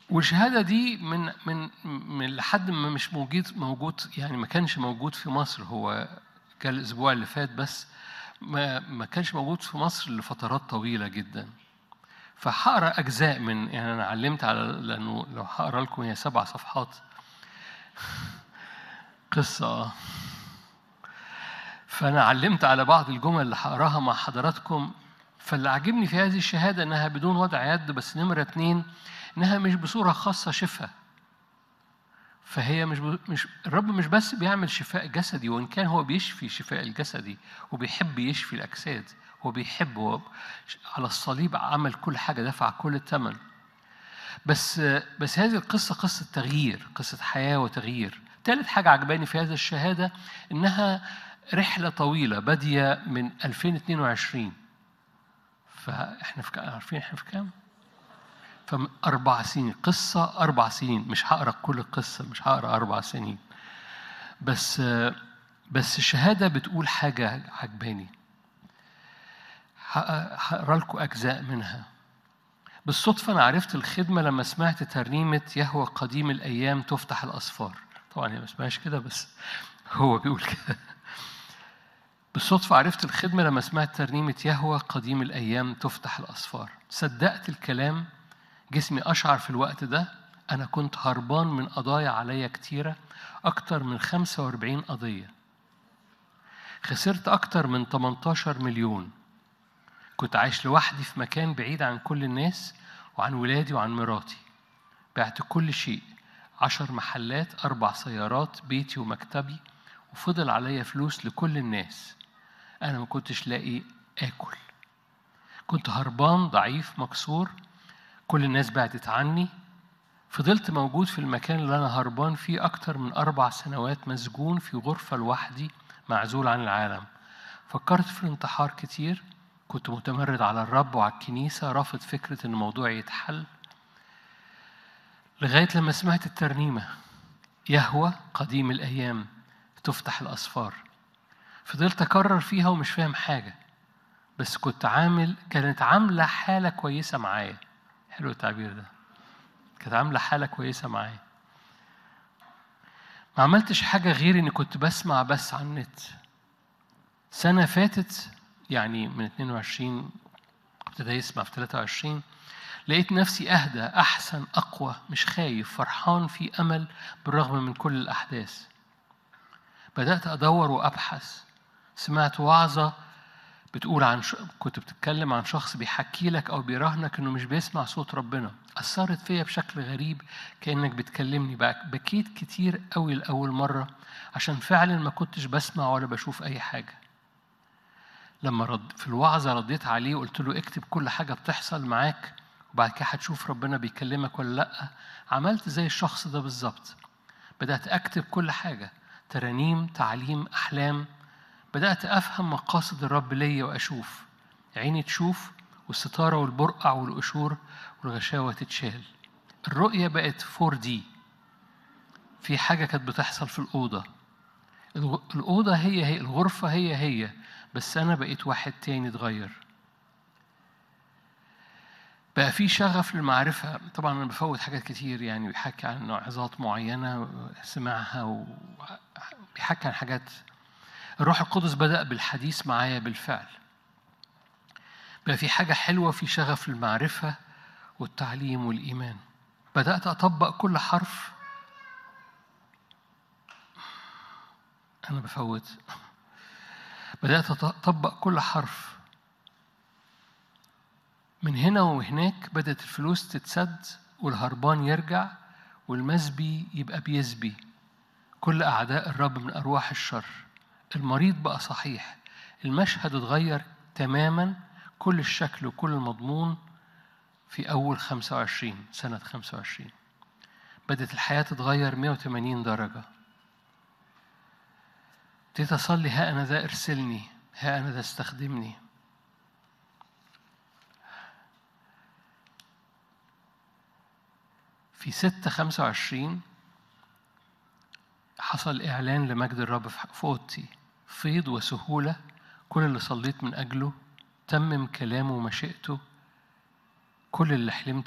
والشهادة دي من لحد ما مش موجود يعني ما كانش موجود في مصر. هو كان الأسبوع اللي فات بس، ما كانش موجود في مصر لفترات طويلة جدا. فهقرا أجزاء يعني أنا علمت على، لأنه لو هقرا لكم هي 7 صفحات قصة. فأنا علمت على بعض الجمل اللي هقراها مع حضراتكم. فاللي عجبني في هذه الشهادة إنها بدون وضع يد، بس نمرة 2 إنها مش بصورة خاصة شفاء. فهي مش الرب مش بس بيعمل شفاء جسدي، وإن كان هو بيشفي شفاء الجسدي وبيحب يشفي الأجساد، هو بيحب، هو على الصليب عمل كل حاجة، دفع كل الثمن. بس هذه القصة قصة تغيير، قصة حياة وتغيير. ثالث حاجة عجباني في هذه الشهادة إنها رحلة طويلة بادية من 2022. فإحنا عارفين إحنا في كام؟ ف4 سنين، قصة 4 سنين. مش هقرأ كل القصة، مش هقرأ 4 سنين. بس الشهادة بتقول حاجة عجباني. هقرأ لكم أجزاء منها. بالصدفة أنا عرفت الخدمة لما سمعت ترنيمة يهوه قديم الأيام تفتح الأسفار. طبعا هي ما اسمهاش كده، بس هو بيقول كده. بالصدفة عرفت الخدمة لما سمعت ترنيمة يهوه قديم الأيام تفتح الأسفار. صدقت الكلام. جسمي أشعر في الوقت ده أنا كنت هربان من قضايا عليا كتيرة، أكتر من 45 قضية. خسرت أكتر من 18 مليون. كنت عايش لوحدي في مكان بعيد عن كل الناس وعن ولادي وعن مراتي. بعت كل شيء، 10 محلات، 4 سيارات، بيتي ومكتبي، وفضل عليا فلوس لكل الناس. أنا ما كنتش لاقي آكل. كنت هربان ضعيف مكسور. كل الناس بعدت عني. فضلت موجود في المكان اللي أنا هربان فيه أكتر من 4 سنوات، مسجون في غرفة لوحدي، معزول عن العالم. فكرت في الانتحار كتير. كنت متمرد على الرب وعلى الكنيسة، رافض فكرة إن الموضوع يتحل، لغاية لما سمعت الترنيمة يهوه قديم الأيام تفتح الأسفار. فضلت أكرر فيها ومش فاهم حاجة، بس كانت عاملة حالة كويسة معايا. حلو التعبير ده، كانت عاملة حالة كويسة معايا. ما عملتش حاجة غير إني كنت بسمع بس عن النت. سنة فاتت يعني من 22 ابتدى يسمع في 23، لقيت نفسي أهدى، أحسن، أقوى، مش خايف، فرحان، في أمل بالرغم من كل الأحداث. بدأت أدور وأبحث. سمعت وعظة بتقول كنت بتتكلم عن شخص بيحكي لك أو بيراهنك إنه مش بيسمع صوت ربنا. أثرت فيا بشكل غريب، كأنك بتكلمني. بكيت كتير قوي لأول مرة، عشان فعلا ما كنتش بسمع ولا بشوف أي حاجة. لما في الوعظة رديت عليه وقلت له اكتب كل حاجة بتحصل معاك وبعد كده هتشوف ربنا بيكلمك ولا لأ. عملت زي الشخص ده بالظبط. بدأت أكتب كل حاجة، ترانيم، تعليم، أحلام. بدأت أفهم مقاصد الرب ليا وأشوف. عيني تشوف، والستارة والبرقع والقشور والغشاوة تتشال. الرؤية بقت 4D. في حاجة كانت بتحصل في الأوضة. الأوضة هي الغرفة هي، بس أنا بقيت واحد تاني اتغير. بقى في شغف للمعرفة. طبعا أنا بفوت حاجات كتير، يعني بيحكي عن عظات معينة سمعها وبيحكي عن حاجات. الروح القدس بدأ بالحديث معايا بالفعل. بقى في حاجة حلوة، في شغف للمعرفة والتعليم والإيمان. بدأت أطبق كل حرف. أنا بفوت. بدأت أطبق كل حرف. من هنا وهناك بدأت الفلوس تتسد والهربان يرجع والمسبي يبقى بيسبي كل أعداء الرب من أرواح الشر. المريض بقى صحيح. المشهد اتغير تماما، كل الشكل وكل المضمون. في أول 25 سنة 25 بدأت الحياة تتغير 180 درجة. ابتديت أصلي ها أنا ذا ارسلني، ها أنا ذا استخدمني. في 6/25 حصل إعلان لمجد الرب في أوضتي، فيض وسهولة. كل اللي صليت من أجله تمم كلامه ومشيئته. كل اللي حلمت